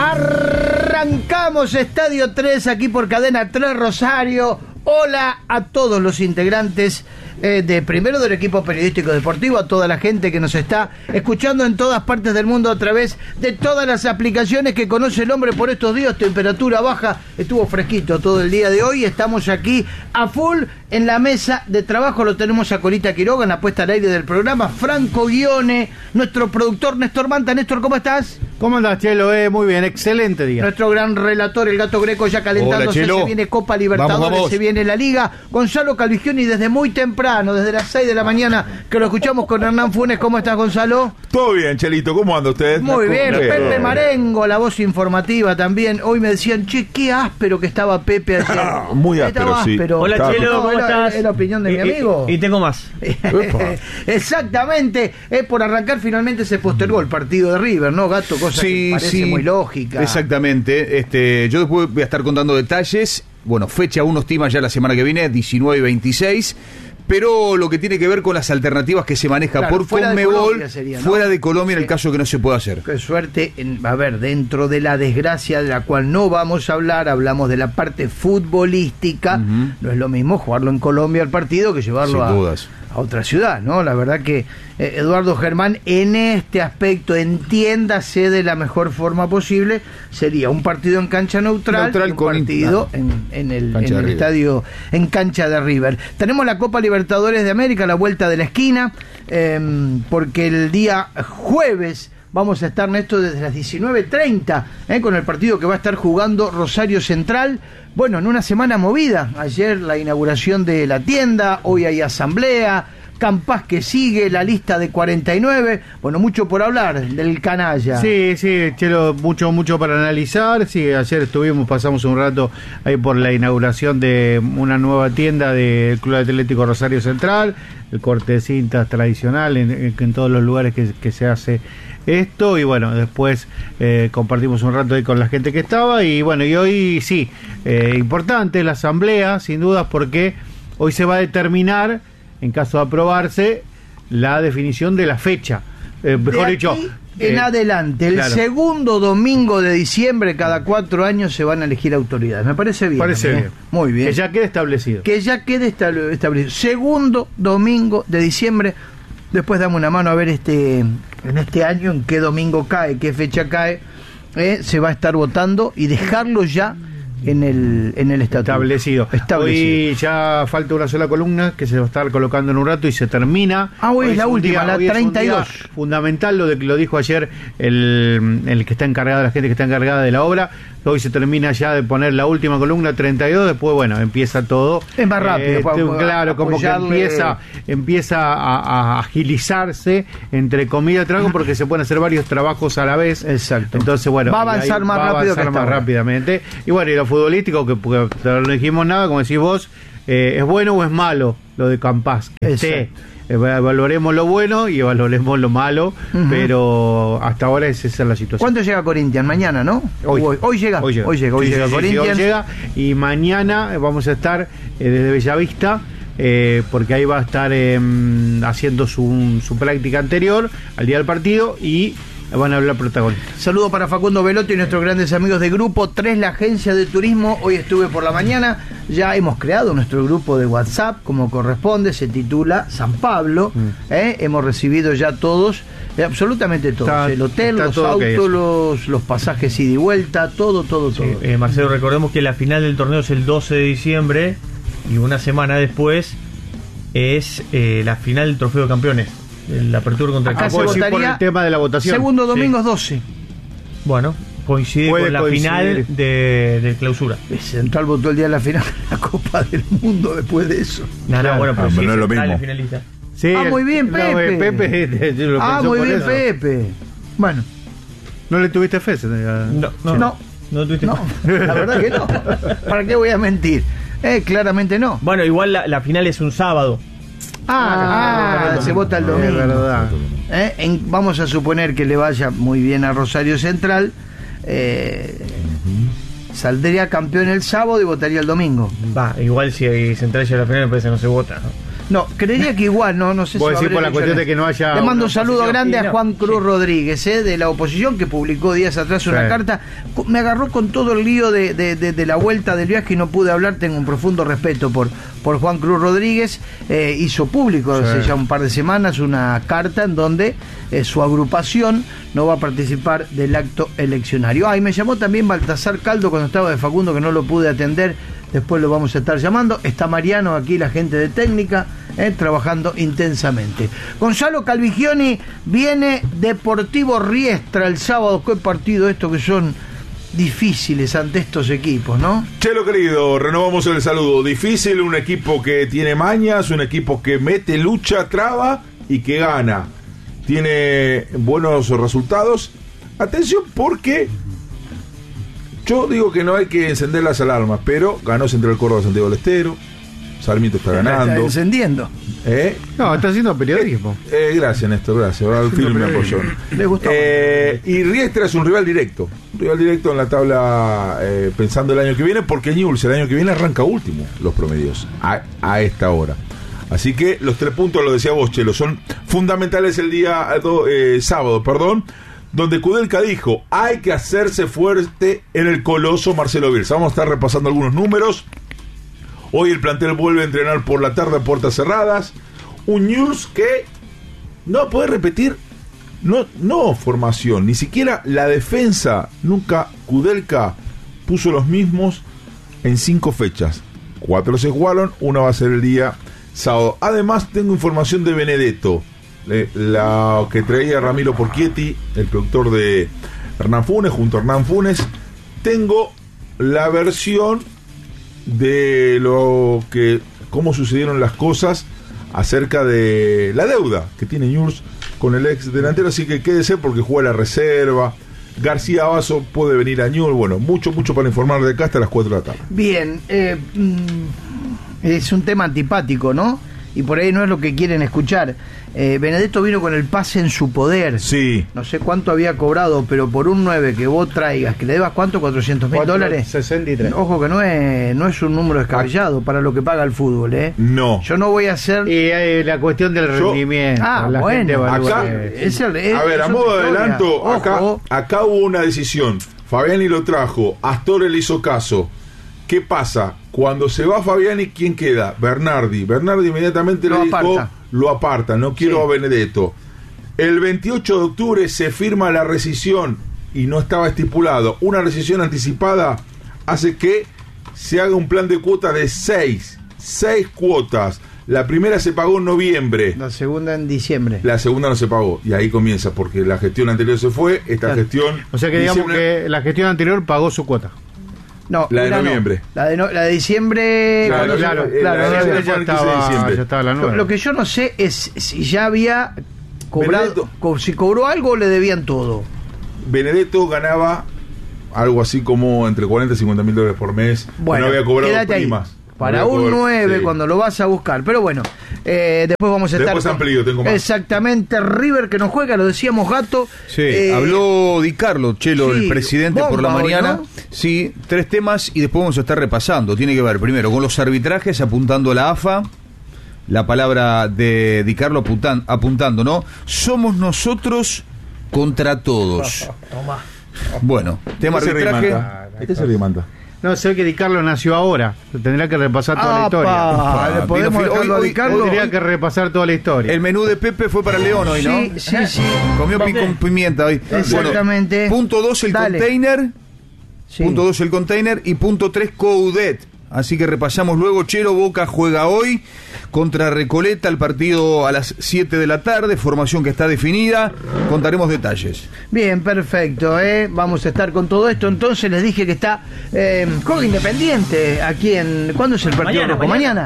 Arrancamos Estadio 3 aquí por Cadena 3 Rosario. Hola a todos los integrantes primero del equipo periodístico deportivo, a toda la gente que nos está escuchando en todas partes del mundo a través de todas las aplicaciones que conoce el hombre por estos días. Temperatura baja, estuvo fresquito todo el día de hoy. Estamos aquí a full en la mesa de trabajo. Lo tenemos a Corita Quiroga en la puesta al aire del programa, Franco Guione, nuestro productor Néstor Manta. Néstor, ¿cómo estás? ¿Cómo andás, Chelo? Muy bien, excelente día. Nuestro gran relator, el Gato Greco, ya calentándose. Hola, se viene Copa Libertadores, vamos. Se viene la Liga. Gonzalo Calvigioni desde muy temprano, desde las 6 de la mañana, que lo escuchamos con Hernán Funes. ¿Cómo estás, Gonzalo? Todo bien, Chelito. ¿Cómo anda usted? Muy bien. Pepe Marengo, la voz informativa también. Hoy me decían, che, qué áspero que estaba Pepe ayer. Muy áspero, sí. Hola, Chelo, ¿cómo estás? Es la opinión de mi amigo. Y tengo más. Exactamente. Por arrancar, finalmente se postergó el partido de River, ¿no, Gato? Cosa que parece muy lógica. Exactamente. Yo después voy a estar contando detalles. Bueno, fecha uno estima ya la semana que viene, 19 y 26. Pero lo que tiene que ver con las alternativas que se maneja por Conmebol, fuera de Colombia, en el caso que no se pueda hacer. Qué suerte. A ver, dentro de la desgracia de la cual no vamos a hablar, hablamos de la parte futbolística. No es lo mismo jugarlo en Colombia el partido que llevarlo a otra ciudad, ¿no? La verdad que Eduardo Germán, en este aspecto, entiéndase de la mejor forma posible, sería un partido en cancha neutral y un partido en el estadio, en cancha de River. Tenemos la Copa Libertadores de América, la vuelta de la esquina, porque el día jueves vamos a estar, Néstor, desde las 19:30, con el partido que va a estar jugando Rosario Central. Bueno, en una semana movida. Ayer la inauguración de la tienda, hoy hay asamblea, Campas que sigue, la lista de 49. Bueno, mucho por hablar del canalla. Sí, Chelo, mucho para analizar. Sí, ayer pasamos un rato ahí por la inauguración de una nueva tienda del Club Atlético Rosario Central, el corte de cintas tradicional en todos los lugares que se hace esto. Y bueno, después compartimos un rato ahí con la gente que estaba. Y bueno, y hoy sí, importante la asamblea, sin dudas, porque hoy se va a determinar, en caso de aprobarse, la definición de la fecha. Mejor dicho, en adelante, el segundo domingo de diciembre, cada 4 años se van a elegir autoridades. Me parece bien. Parece bien. Muy bien. Que ya quede establecido. Establecido. Segundo domingo de diciembre. Después dame una mano a ver en este año en qué domingo cae, qué fecha cae. Se va a estar votando y dejarlo ya en el estatuto establecido. Hoy ya falta una sola columna que se va a estar colocando en un rato y se termina. Hoy es la última, la 32. Fundamental lo dijo ayer el que está encargado, la gente que está encargada de la obra. Hoy se termina ya de poner la última columna, 32, después bueno, empieza todo. Es más rápido. Claro, como que empieza a agilizarse, entre comillas, porque se pueden hacer varios trabajos a la vez. Exacto. Entonces, bueno, va a avanzar más rápidamente. Y bueno, y lo futbolístico, que no dijimos nada, como decís vos, ¿es bueno o es malo lo de Campas? Evaluaremos lo bueno y evaluaremos lo malo, pero hasta ahora esa es la situación. ¿Cuándo llega Corinthians? Mañana, ¿no? Hoy llega Corinthians. Hoy llega, y mañana vamos a estar desde Bellavista, porque ahí va a estar haciendo su práctica anterior al día del partido y van a hablar protagonistas. Saludo para Facundo Velotti y nuestros grandes amigos de Grupo 3, la agencia de turismo. Hoy estuve por la mañana, ya hemos creado nuestro grupo de WhatsApp como corresponde, se titula San Pablo. Hemos recibido ya todos, absolutamente todos, el hotel, los autos, los pasajes ida y vuelta, todo. Marcelo, recordemos que la final del torneo es el 12 de diciembre y una semana después es la final del Trofeo de Campeones. La apertura contra acá se votaría por el tema de la votación. Segundo domingo es 12. Bueno, coincide con la final de clausura. Central votó el día de la final de la Copa del Mundo después de eso. Bueno, pero no es lo mismo. Finalista. Sí, muy bien, Pepe. Muy bien, Pepe. Bueno. ¿No le tuviste fe? No tuviste fe. La verdad que no. ¿Para qué voy a mentir? Claramente no. Bueno, igual la final es un sábado. Se vota el domingo. Es verdad. Vamos a suponer que le vaya muy bien a Rosario Central. Saldría campeón el sábado y votaría el domingo. Igual si Central llega a la final, me parece que no se vota, ¿no? No, creería que igual, no sé si vos decís por la cuestión de que no haya... Le mando un saludo grande a Juan Cruz Rodríguez, de la oposición, que publicó días atrás una carta. Me agarró con todo el lío de la vuelta del viaje y no pude hablar. Tengo un profundo respeto por Juan Cruz Rodríguez. Hizo público hace ya un par de semanas una carta en donde su agrupación no va a participar del acto eleccionario. Y me llamó también Baltasar Caldo cuando estaba de Facundo, que no lo pude atender. Después lo vamos a estar llamando. Está Mariano aquí, la gente de técnica, trabajando intensamente. Gonzalo Calvigioni, viene Deportivo Riestra el sábado. ¿Qué partido esto que son difíciles ante estos equipos, no? Chelo querido, renovamos el saludo. Difícil, un equipo que tiene mañas, un equipo que mete, lucha, traba y que gana. Tiene buenos resultados. Atención porque... yo digo que no hay que encender las alarmas, pero ganó Central Córdoba Santiago del Estero, Sarmiento está ganando. Está encendiendo. No, está haciendo periodismo. Gracias, Néstor, gracias. Ahora el film me apoyó. Le gustó. Y Riestra es un rival directo en la tabla, pensando el año que viene, porque Newell's el año que viene arranca último los promedios a esta hora. Así que los 3 puntos, lo decía vos, Chelo, son fundamentales el día sábado, donde Kudelka dijo, hay que hacerse fuerte en el coloso Marcelo Bielsa. Vamos a estar repasando algunos números. Hoy el plantel vuelve a entrenar por la tarde a puertas cerradas. Un Newell's que no puede repetir, no formación, ni siquiera la defensa. Nunca Kudelka puso los mismos en 5 fechas. 4 se jugaron, una va a ser el día sábado. Además tengo información de Benedetto, la que traía Ramiro Porchietti, el productor de Hernán Funes, junto a Hernán Funes. Tengo la versión de cómo sucedieron las cosas acerca de la deuda que tiene Newell's con el ex delantero, así que quédese porque juega la reserva. García Abazo puede venir a Newell's. Bueno, mucho para informar de acá hasta las 4 de la tarde. Bien, es un tema antipático, ¿no? Y por ahí no es lo que quieren escuchar. Benedetto vino con el pase en su poder. Sí. No sé cuánto había cobrado, pero por un 9 que vos traigas, que le debas ¿cuánto? $400.000. 63. Ojo que no es un número descabellado para lo que paga el fútbol, ¿eh? No. Yo no voy a hacer... Y hay la cuestión del rendimiento. Bueno. Acá, a ver, a modo de adelanto, acá hubo una decisión. Fabiani lo trajo, Astore le hizo caso. ¿Qué pasa? Cuando se va Fabiani, ¿quién queda? Bernardi inmediatamente le dijo, lo aparta, no quiero a Benedetto. El 28 de octubre se firma la rescisión y no estaba estipulado. Una rescisión anticipada hace que se haga un plan de cuotas de 6 cuotas. La primera se pagó en noviembre. La segunda en diciembre. La segunda no se pagó. Y ahí comienza, porque la gestión anterior se fue, esta gestión... O sea que digamos que la gestión anterior pagó su cuota. No, la de noviembre. La de diciembre. Claro. Ya estaba la nueva. Lo que yo no sé es si ya había cobrado, si cobró algo o le debían todo. Benedetto ganaba algo así como entre 40 y 50 mil dólares por mes. Bueno, no había cobrado primas. Ahí. Para un 9 sí. Cuando lo vas a buscar. Pero bueno, después vamos a estar... Después amplío, tengo más. Exactamente, River que nos juega, lo decíamos, Gato. Sí, habló Di Carlo, Chelo, el presidente, por la mañana. Hoy, ¿no? Sí, 3 temas y después vamos a estar repasando. Tiene que ver primero con los arbitrajes, apuntando a la AFA. La palabra de Di Carlo apuntando, ¿no? Somos nosotros contra todos. Bueno, tema arbitraje. ¿Qué se rimanta? No, sé que Di Carlo nació ahora. Tendrá que repasar toda la historia. ¿Podemos dejarlo a Di Carlo? Tendría que repasar toda la historia. El menú de Pepe fue para León hoy, ¿no? Sí. Comió con pimienta hoy. Exactamente. Bueno, punto 2 el container. Sí. Punto 2 el container. Y punto 3 Coudet. Así que repasamos luego. Chelo Boca juega hoy contra Recoleta, el partido a las 7 de la tarde, formación que está definida, contaremos detalles. Bien, perfecto, vamos a estar con todo esto. Entonces les dije que está Juego Independiente aquí en... ¿Cuándo es el partido? Mañana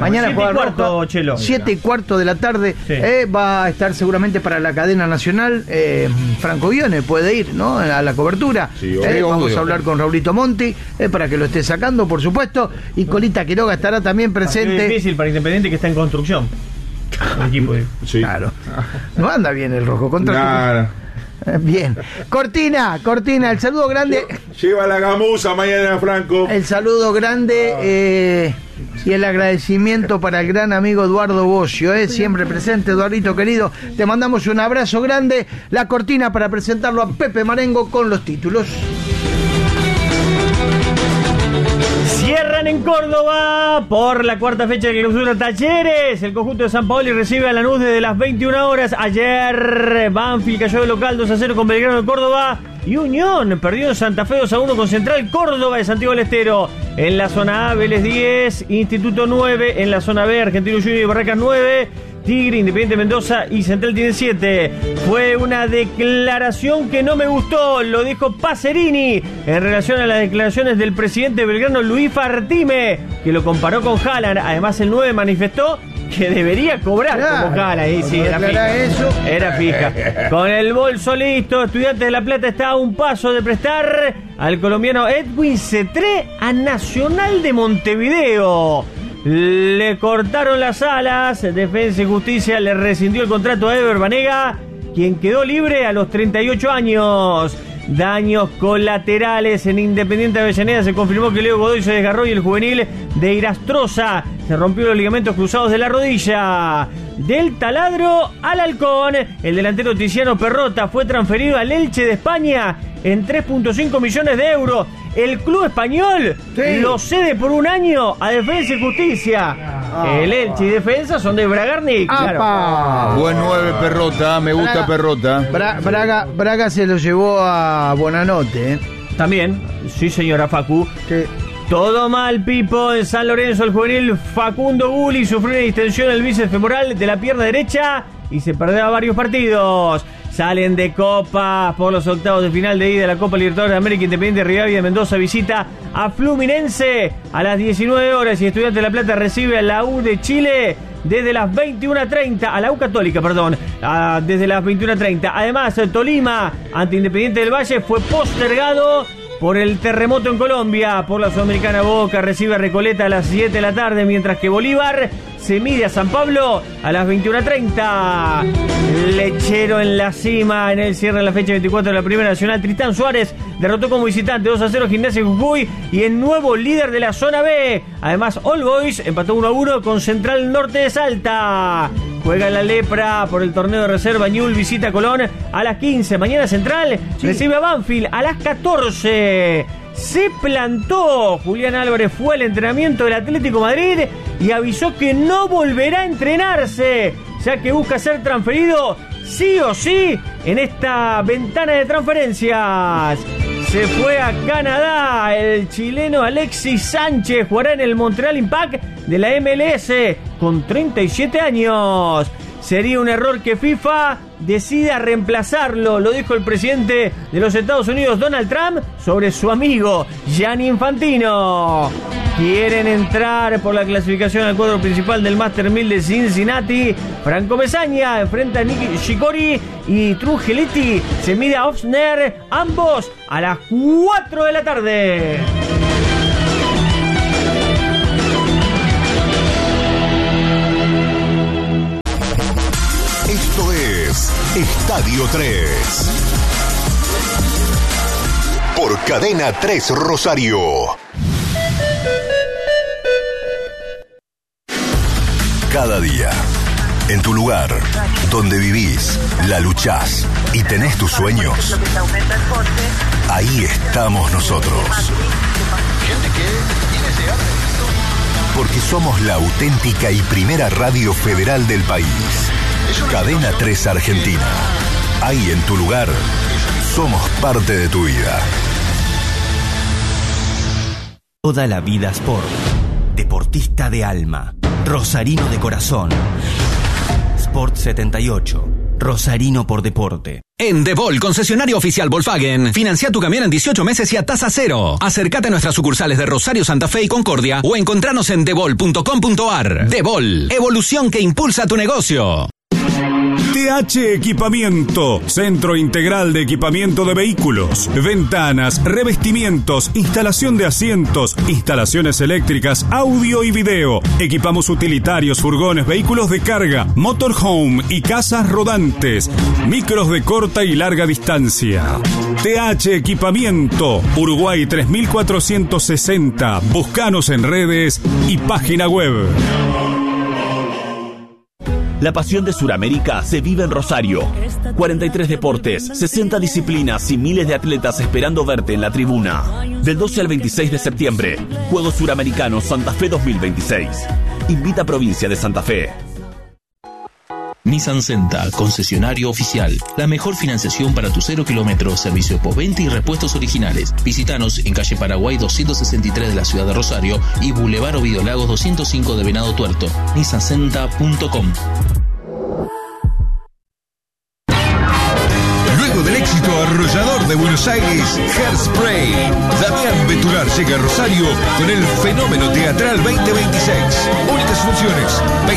7:15, Chelo. 7:15 de la tarde, sí. Va a estar seguramente para la cadena nacional. Franco Vione puede ir, ¿no? A la cobertura. Sí, vamos a hablar con Raulito Monti para que lo esté sacando, por supuesto, y Colita Quiroga estará también presente. Es difícil para Independiente, que está en construcción el equipo. Sí. Claro. No anda bien el rojo contra. Bien. Cortina, el saludo grande. Lleva la gamuza mañana, Franco. El saludo grande Y el agradecimiento para el gran amigo Eduardo Bocio, siempre presente. Eduardito querido, te mandamos un abrazo grande. La cortina para presentarlo a Pepe Marengo con los títulos. Cierran en Córdoba por la cuarta fecha de clausura Talleres. El conjunto de San Paoli recibe a Lanús desde las 21 horas. Ayer Banfield cayó de local 2-0 con Belgrano de Córdoba. Y Unión perdió en Santa Fe 2-1 con Central Córdoba de Santiago del Estero. En la zona A, Vélez 10, Instituto 9. En la zona B, Argentino Junior y Barracas 9. Tigre, Independiente Mendoza y Central tiene 7. Fue una declaración que no me gustó, lo dijo Pacerini en relación a las declaraciones del presidente belgrano Luis Fartime, que lo comparó con Haaland. Además el 9 manifestó que debería cobrar como Haaland. Y sí, era fija. Con el bolso listo, Estudiantes de La Plata está a un paso de prestar al colombiano Edwin Cetré a Nacional de Montevideo. Le cortaron las alas, Defensa y Justicia le rescindió el contrato a Ever Banega, quien quedó libre a los 38 años. Daños colaterales en Independiente Avellaneda. Se confirmó que Leo Godoy se desgarró y el juvenil de Irastroza se rompió los ligamentos cruzados de la rodilla. Del Taladro al Halcón, el delantero Tiziano Perrota fue transferido al Elche de España en 3.5 millones de euros. El club español lo cede por un año a Defensa y Justicia. El Elche y Defensa son de Bragarnik. Claro. Buen 9 Perrota, me gusta Perrota. Braga se lo llevó a Buonanotte. También, sí señora Facu. Todo mal, Pipo. En San Lorenzo, el juvenil Facundo Gulli sufrió una distensión en el bíceps femoral de la pierna derecha y se perderá varios partidos. Salen de Copa por los octavos de final de ida de la Copa Libertadores de América. Independiente Rivadavia de Mendoza visita a Fluminense a las 19 horas y Estudiantes de La Plata recibe a la U de Chile desde las 21:30, a la U Católica, desde las 21:30. Además, Tolima ante Independiente del Valle fue postergado por el terremoto en Colombia. Por la Sudamericana, Boca recibe a Recoleta a las 7 de la tarde, mientras que Bolívar se mide a San Pablo a las 21:30. Lechero en la cima en el cierre de la fecha 24 de la Primera Nacional. Tristán Suárez derrotó como visitante 2-0 Gimnasia Jujuy y es nuevo líder de la zona B. Además, All Boys empató 1-1 con Central Norte de Salta. Juega la Lepra por el torneo de reserva. Ñul visita Colón a las 15. Mañana Central recibe a Banfield a las 14. Se plantó. Julián Álvarez fue al entrenamiento del Atlético Madrid y avisó que no volverá a entrenarse, ya que busca ser transferido sí o sí en esta ventana de transferencias. Se fue a Canadá. El chileno Alexis Sánchez jugará en el Montreal Impact de la MLS con 37 años. Sería un error que FIFA decida reemplazarlo, lo dijo el presidente de los Estados Unidos, Donald Trump, sobre su amigo Gianni Infantino. Quieren entrar por la clasificación al cuadro principal del Master 1000 de Cincinnati. Franco Mesaña enfrenta a Nicky Shikori y Trungelliti se mide a Ofsner, ambos a las 4 de la tarde. Esto es Estadio 3 por Cadena 3 Rosario. Cada día, en tu lugar, donde vivís, la luchás y tenés tus sueños, ahí estamos nosotros. Porque somos la auténtica y primera radio federal del país. Cadena 3 Argentina. Ahí en tu lugar, somos parte de tu vida. Toda la vida Sport. Deportista de alma. Rosarino de corazón. Sport 78. Rosarino por deporte. En Devol, concesionario oficial Volkswagen, financia tu camión en 18 meses y a tasa cero. Acércate a nuestras sucursales de Rosario, Santa Fe y Concordia o encontranos en devol.com.ar. Devol, evolución que impulsa tu negocio. TH Equipamiento, centro integral de equipamiento de vehículos, ventanas, revestimientos, instalación de asientos, instalaciones eléctricas, audio y video. Equipamos utilitarios, furgones, vehículos de carga, motorhome y casas rodantes, micros de corta y larga distancia. TH Equipamiento, Uruguay 3460. Búscanos en redes y página web. La pasión de Sudamérica se vive en Rosario. 43 deportes, 60 disciplinas y miles de atletas esperando verte en la tribuna. Del 12 al 26 de septiembre, Juegos Suramericanos Santa Fe 2026. Invita a Provincia de Santa Fe. Nissan Senta, concesionario oficial. La mejor financiación para tu 0 kilómetros, servicio postventa y repuestos originales. Visítanos en calle Paraguay 263 de la ciudad de Rosario y Boulevard Ovidio Lagos 205 de Venado Tuerto. nissancenta.com. Luego del éxito arrollador de Buenos Aires, Hairspray, Damián Betular llega a Rosario con el Fenómeno Teatral 2026. Únicas funciones,